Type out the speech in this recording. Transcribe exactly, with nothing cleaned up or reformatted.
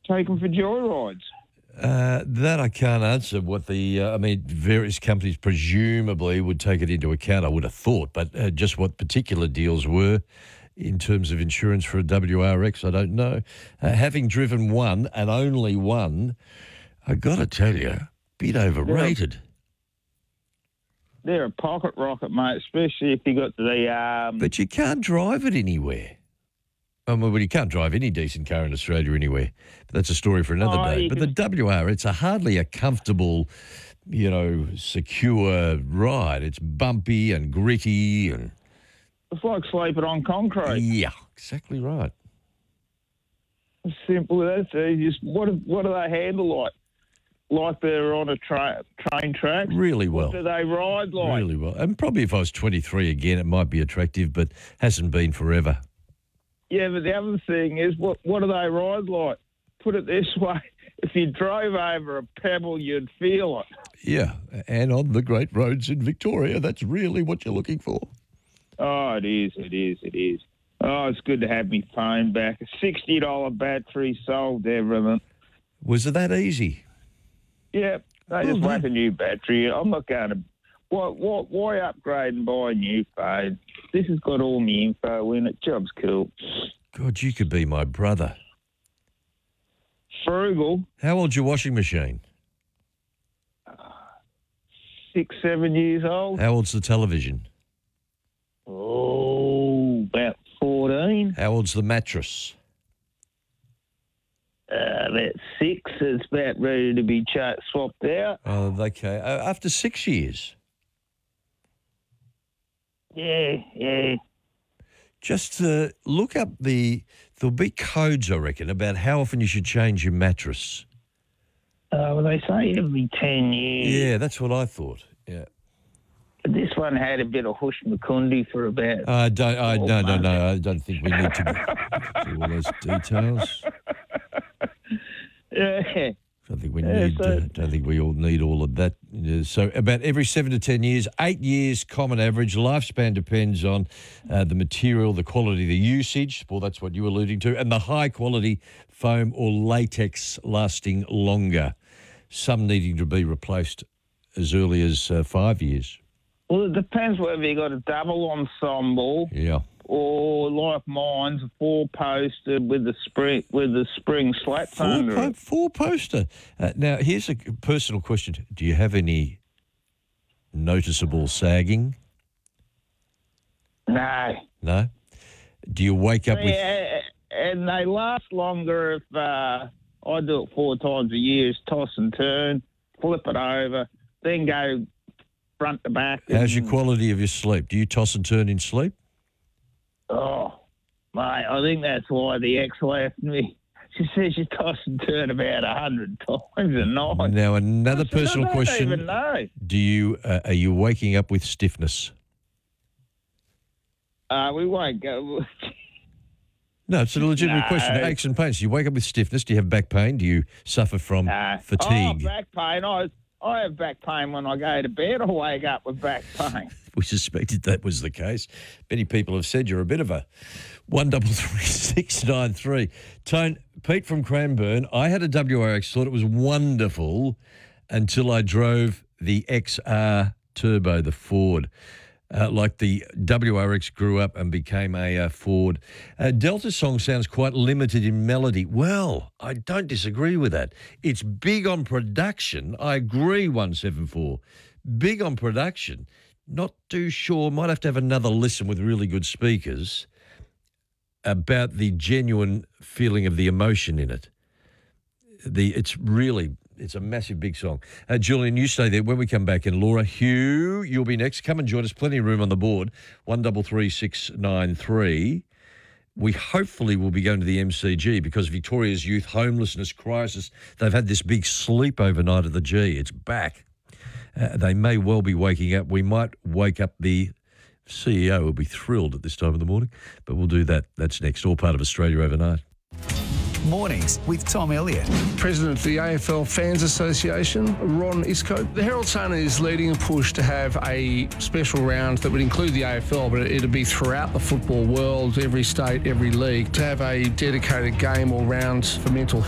take them for joyrides? Uh, that I can't answer. What the, uh, I mean, various companies presumably would take it into account, I would have thought, but uh, just what particular deals were in terms of insurance for a W R X, I don't know. Uh, having driven one and only one, I got to tell you, a bit overrated. They're, they're a pocket rocket, mate, especially if you got the... Um, but you can't drive it anywhere. I mean, well, you can't drive any decent car in Australia anywhere. But that's a story for another oh, day. But can... the W R, it's a hardly a comfortable, you know, secure ride. It's bumpy and gritty and... It's like sleeping on concrete. Yeah, exactly right. As simple as that. So just, what, what do they handle like? Like they're on a tra- train track? Really well. What do they ride like? Really well. And probably if I was twenty-three again, it might be attractive, but hasn't been forever. Yeah, but the other thing is, what what do they ride like? Put it this way, if you drove over a pebble, you'd feel it. Yeah, and on the great roads in Victoria, that's really what you're looking for. Oh, it is, it is, it is. Oh, it's good to have my phone back. A sixty dollars battery solved everything. Was it that easy? Yeah, they just oh, whack a new battery. I'm not going to... Why, why, why upgrade and buy a new phone? This has got all my info in it. Job's cool. God, you could be my brother. Frugal. How old's your washing machine? Uh, six, seven years old. How old's the television? Oh, about fourteen. How old's the mattress? Uh, about six. It's about ready to be ch- swapped out. Oh, okay. Uh, after six years? Yeah, yeah. Just uh, look up the... There'll be codes, I reckon, about how often you should change your mattress. Uh, well, they say every ten years. Yeah, that's what I thought, yeah. But this one had a bit of hush McCundy for about... I don't, I, no, no, no, I don't think we need to go through all those details. Yeah. I don't think we Yeah, need. so- uh, don't think we all need all of that. Uh, So about every seven to ten years, eight years common average. Lifespan depends on uh, the material, the quality, the usage. Well, that's what you're alluding to, and the high quality foam or latex lasting longer. Some needing to be replaced as early as uh, five years. Well, it depends whether you got a double ensemble Yeah. or, like mine's, a four-poster with the spring with the spring slats Four, under po- it. four poster. Uh, now, here's a personal question. Do you have any noticeable sagging? No. No? Do you wake up with... Yeah, and they last longer if uh, I do it four times a year. Is toss and turn, flip it over, then go front to back. How's your and- quality of your sleep? Do you toss and turn in sleep? Oh, mate, I think that's why the ex left me. She says you toss and turn about a hundred times a night. Now, another I said, personal I don't question. even know. Do you uh, are you waking up with stiffness? Uh, we won't go. No, it's a legitimate No. question. Aches and pains. Do you wake up with stiffness? Do you have back pain? Do you suffer from Uh, fatigue? Oh, back pain. I, I have back pain when I go to bed. I wake up with back pain. We suspected that was the case. Many people have said you're a bit of a one double three six nine three. Tone, Pete from Cranbourne. I had a W R X, thought it was wonderful until I drove the X R Turbo, the Ford. Uh, like the W R X grew up and became a uh, Ford. Uh, Delta song sounds quite limited in melody. Well, I don't disagree with that. It's big on production. I agree, one seven four. Big on production. Not too sure. Might have to have another listen with really good speakers about the genuine feeling of the emotion in it. The It's really... It's a massive, big song. Uh, Julian, you stay there. When we come back, and Laura, Hugh, you'll be next. Come and join us. Plenty of room on the board. one double three six nine three. We hopefully will be going to the M C G because Victoria's youth homelessness crisis. They've had this big sleep overnight at the G. It's back. Uh, they may well be waking up. We might wake up the C E O. Will be thrilled at this time of the morning, but we'll do that. That's next. All part of Australia Overnight. Mornings with Tom Elliott. President of the A F L Fans Association, Ron Isco. The Herald Sun is leading a push to have a special round that would include the A F L, but it'd be throughout the football world, every state, every league, to have a dedicated game or round for mental health.